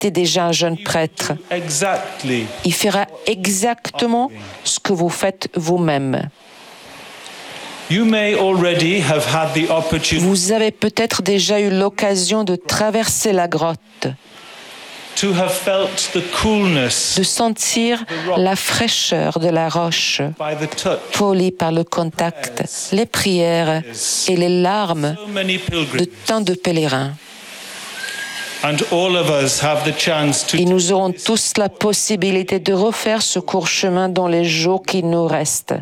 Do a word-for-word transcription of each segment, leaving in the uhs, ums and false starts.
était déjà un jeune prêtre. Exactly. Il fera exactement ce que vous faites vous-même. You may already have had the opportunity Vous avez peut-être déjà eu l'occasion de traverser la grotte, to have felt the coolness de sentir la fraîcheur de la roche, by the touch. polie par le contact, les prières et les larmes So many de pilgrims, tant de pèlerins. and all of us have the chance to Et nous aurons tous la possibilité de refaire ce court chemin dans les jours qui nous restent.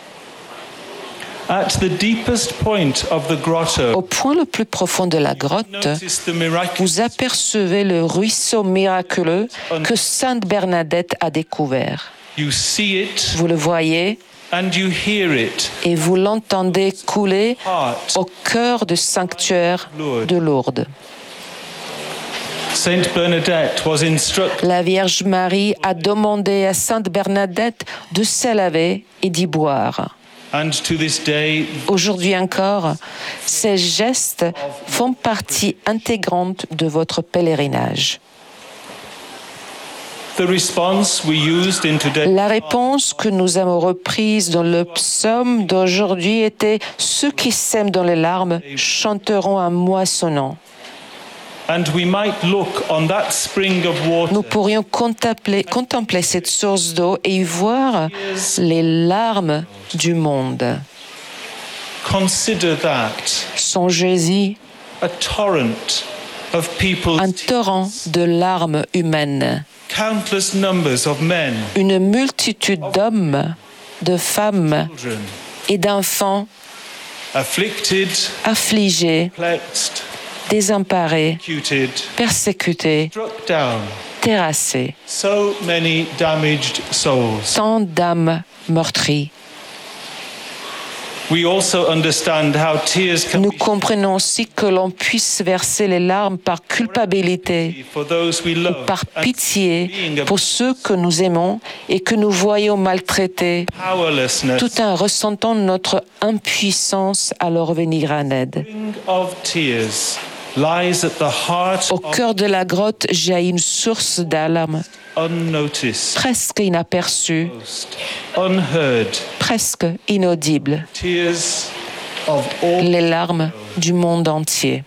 at the deepest point of the grotto. Au point le plus profond de la grotte, Notice the miraculous. vous apercevez le ruisseau miraculeux que Sainte Bernadette a découvert. You see it Vous le voyez and you hear it. et vous l'entendez couler Heart. au cœur du sanctuaire de Lourdes. Saint Bernadette was instructed La Vierge Marie a demandé à Sainte Bernadette de se laver et d'y boire. and to this day Aujourd'hui encore, ces gestes font partie intégrante de votre pèlerinage. the response we used in today's La réponse que nous avons reprise dans le psaume d'aujourd'hui était « Ceux qui sèment dans les larmes chanteront en moissonnant ». and we might look on that spring of water Nous pourrions contempler, contempler cette source d'eau et y voir les larmes du monde. consider that Songez-y, a torrent of people's un torrent de larmes humaines, countless numbers of men, une multitude d'hommes, de femmes children, et d'enfants afflicted, affligés, perplexed, désemparés, persecuted, persécutés, struck down. terrassés, So many damaged souls. tant d'âmes meurtries. We also understand how tears can Nous be comprenons aussi que l'on puisse verser les larmes par culpabilité, shed for those we love par and pitié being a pour ceux que nous aimons et que nous voyons maltraités, powerlessness. tout en ressentant notre impuissance à leur venir en aide. Spring of tears lies at the heart Au of cœur de la grotte jaillit une source d'alarme unnoticed, presque inaperçue, unheard presque inaudible, tears of all. les larmes du monde entier.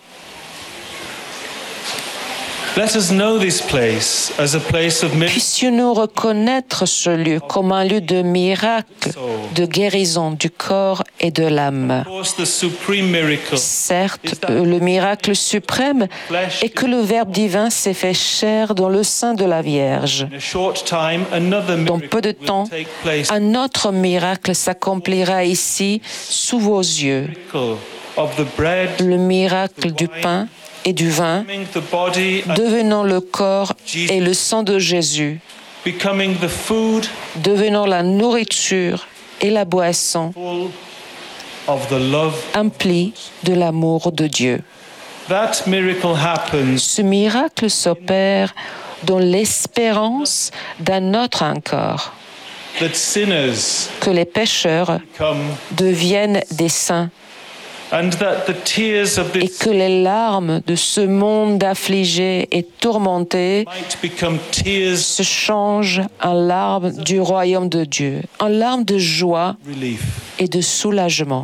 Let us know this place as a place of miracles. Puissions-nous reconnaître ce lieu comme un lieu de miracle, de guérison du corps et de l'âme. Of course, the supreme miracle Certes, le miracle suprême est que le Verbe divin s'est fait chair dans le sein de la Vierge. in a short time, another Dans miracle peu de will temps, take place. un autre miracle s'accomplira ici sous vos yeux. Miracle of the bread, Le miracle du pain et du vin, becoming the body and devenant le corps et le sang de Jésus, becoming the food devenant la nourriture et la boisson full of the love. emplie de l'amour de Dieu. That miracle happens Ce miracle s'opère dans l'espérance d'un autre encore, that sinners que les pécheurs come deviennent des saints and that the tears of et this que les larmes de ce monde affligé et tourmenté might become tears se changent en larmes du royaume de Dieu, en larmes de joie of relief. et de soulagement.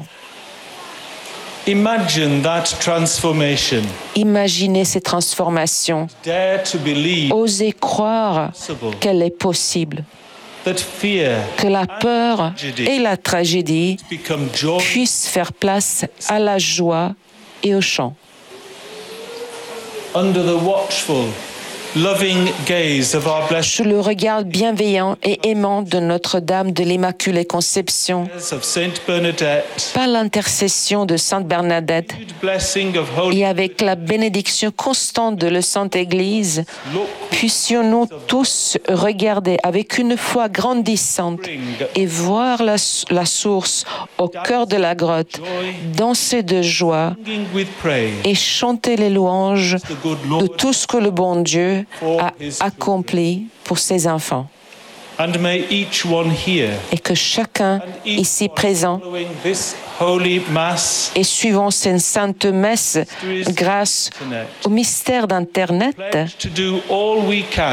Imagine that transformation. Imaginez ces transformations. Dare to believe Osez croire possible qu'elle est possible, that fear que la peur et la tragédie become joy. puissent faire place à la joie et au chant. Under the watchful, loving gaze of our blessed Sous le regard bienveillant et aimant de Notre-Dame de l'Immaculée Conception, of Saint Bernadette, par l'intercession de Sainte Bernadette blessing of holy, et avec la bénédiction constante de la Sainte Église, puissions-nous tous regarder avec une foi grandissante et voir la, la source au cœur de la grotte, danser de joie singing with praise, et chanter les louanges the good de Lord, tout ce que le bon Dieu a accompli pour ses enfants. and may each one here Et que chacun ici présent following this Holy Mass et suivons cette sainte messe grâce au mystère d'Internet. to do all we can